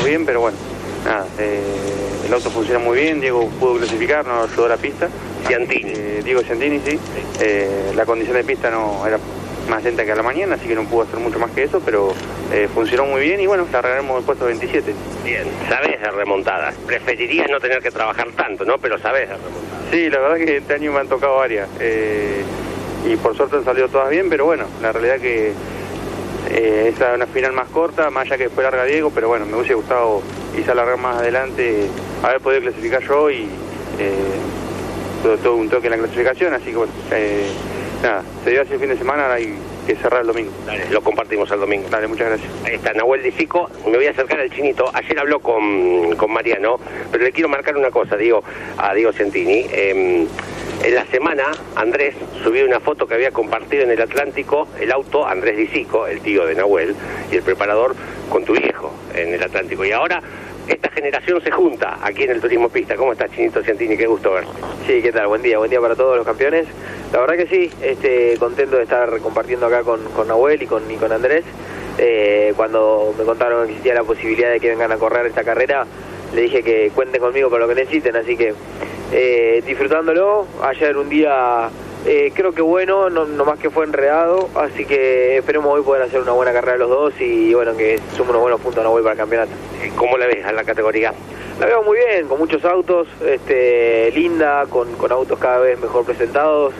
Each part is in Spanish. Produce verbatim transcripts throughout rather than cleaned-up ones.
arrancamos bien, pero bueno, nada, eh, el auto funciona muy bien, Diego pudo clasificar, no ayudó a la pista. Ciantini. Eh, Diego Ciantini, sí. Eh, la condición de pista no era más lenta que a la mañana, así que no pudo hacer mucho más que eso, pero eh, funcionó muy bien y bueno, largaremos el puesto veintisiete. Bien, sabes de remontadas. Preferirías no tener que trabajar tanto, ¿no? Pero sabes de remontadas. Sí, la verdad que este año me han tocado varias. Eh, y por suerte han salido todas bien, pero bueno, la realidad que eh, esa es una final más corta, más allá que fue larga Diego, pero bueno, me hubiese gustado quizá largar más adelante, haber podido clasificar yo y eh, todo, todo un toque en la clasificación, así que bueno, eh, nada, se dio así el fin de semana, ahora hay que cerrar el domingo. Dale, lo compartimos el domingo. Dale, muchas gracias. Ahí está, Nahuel Dicico. Me voy a acercar al Chinito. Ayer habló con, con Mariano, pero le quiero marcar una cosa, digo, a Diego Ciantini. Eh, en la semana, Andrés subió una foto que había compartido en el Atlántico, el auto, Andrés Dicico, el tío de Nahuel, y el preparador, con tu viejo en el Atlántico. Y ahora esta generación se junta aquí en el Turismo Pista. ¿Cómo estás, Chinito Ciantini? Qué gusto verte. Sí, ¿qué tal? Buen día, buen día para todos los campeones. La verdad que sí, este, contento de estar compartiendo acá con, con Nahuel y con, y con Andrés. Eh, cuando me contaron que existía la posibilidad de que vengan a correr esta carrera, le dije que cuenten conmigo para lo que necesiten, así que eh, disfrutándolo. Ayer un día eh, creo que bueno, no, no más que fue enredado, así que esperemos hoy poder hacer una buena carrera los dos y bueno, que sume unos buenos puntos a Nahuel para el campeonato. ¿Cómo la ves a la categoría? La veo muy bien, con muchos autos, este, linda, con, con autos cada vez mejor presentados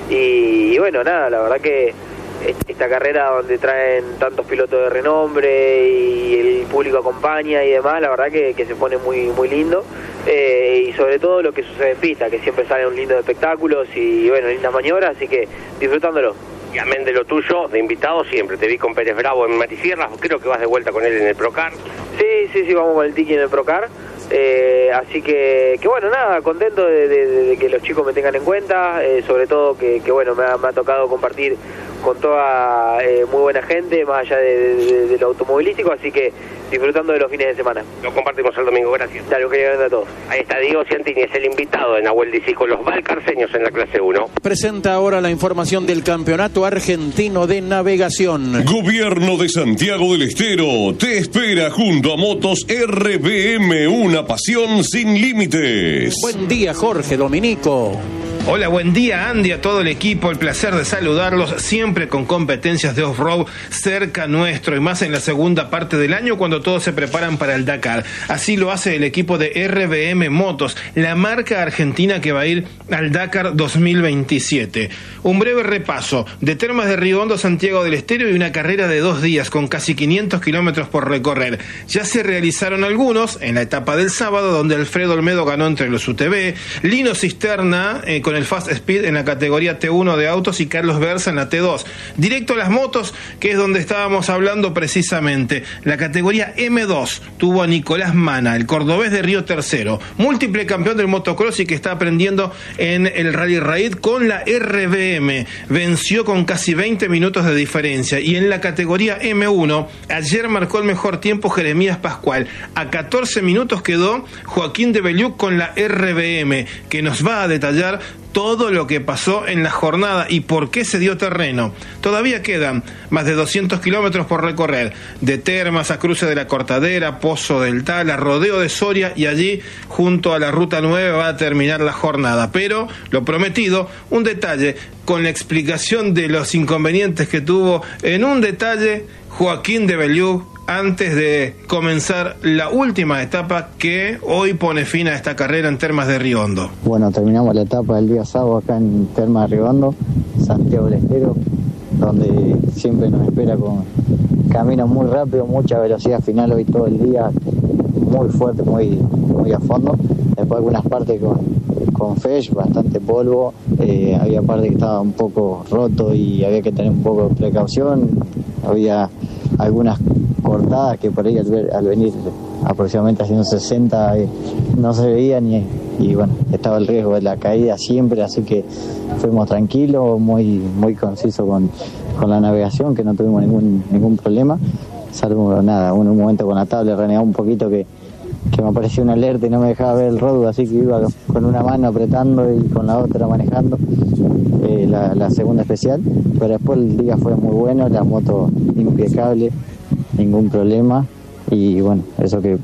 y, y bueno, nada, la verdad que esta carrera donde traen tantos pilotos de renombre y el público acompaña y demás, la verdad que, que se pone muy muy lindo eh, y sobre todo lo que sucede en pista, que siempre salen lindos espectáculos y bueno, lindas maniobras, así que disfrutándolo. Y amén de lo tuyo, de invitado siempre, te vi con Pérez Bravo en Matisierras, creo que vas de vuelta con él en el Procar. Sí, sí, sí, vamos con el Tiki en el Procar. Eh, así que, que bueno, nada, contento de, de, de que los chicos me tengan en cuenta, eh, sobre todo que, que bueno, me ha, me ha tocado compartir con toda eh, muy buena gente, más allá de, de, de lo automovilístico, así que disfrutando de los fines de semana. Lo compartimos el domingo, gracias. Dale, que grande a todos. Ahí está Diego Ciantini, es el invitado de Nahuel Dicico, los valcarceños en la clase uno. Presenta ahora la información del Campeonato Argentino de Navegación. Gobierno de Santiago del Estero te espera junto a Motos R B M, una pasión sin límites. Buen día, Jorge Dominico. Hola, buen día Andy, a todo el equipo, el placer de saludarlos, siempre con competencias de off-road cerca nuestro y más en la segunda parte del año cuando todos se preparan para el Dakar. Así lo hace el equipo de R B M Motos, la marca argentina que va a ir al Dakar dos mil veintisiete. Un breve repaso de Termas de Río Hondo, Santiago del Estero y una carrera de dos días con casi quinientos kilómetros por recorrer. Ya se realizaron algunos en la etapa del sábado donde Alfredo Olmedo ganó entre los U T V, Lino Cisterna eh, con el Fast Speed en la categoría T uno de autos y Carlos Berza en la T dos. Directo a las motos, que es donde estábamos hablando precisamente. La categoría M dos tuvo a Nicolás Mana, el cordobés de Río Tercero, múltiple campeón del motocross y que está aprendiendo en el Rally Raid con la R B M. Venció con casi veinte minutos de diferencia. Y en la categoría M uno, ayer marcó el mejor tiempo Jeremías Pascual. A catorce minutos quedó Joaquín de Belluc con la R B M, que nos va a detallar todo lo que pasó en la jornada y por qué se dio terreno. Todavía quedan más de doscientos kilómetros por recorrer, de Termas a Cruce de la Cortadera, Pozo del Tala, Rodeo de Soria y allí, junto a la Ruta nueve, va a terminar la jornada. Pero, lo prometido, un detalle, con la explicación de los inconvenientes que tuvo en un detalle Joaquín de Belluc, antes de comenzar la última etapa que hoy pone fin a esta carrera en Termas de Río Hondo. Bueno, terminamos la etapa del día sábado acá en Termas de Río Hondo, Santiago del Estero, donde siempre nos espera con camino muy rápido, mucha velocidad final hoy todo el día, muy fuerte, muy, muy a fondo. Después algunas partes con, con Fesh, bastante polvo, eh, había partes que estaba un poco roto y había que tener un poco de precaución, había algunas cortadas que por ahí al, ver, al venir aproximadamente haciendo sesenta eh, no se veían y, y bueno, estaba el riesgo de la caída siempre, así que fuimos tranquilos, muy muy conciso con, con la navegación, que no tuvimos ningún ningún problema, salvo nada, en un momento con la tabla renegaba un poquito que, que me apareció una alerta y no me dejaba ver el road, así que iba con una mano apretando y con la otra manejando eh, la, la segunda especial, pero después el día fue muy bueno, la moto impecable, ningún problema y bueno, eso que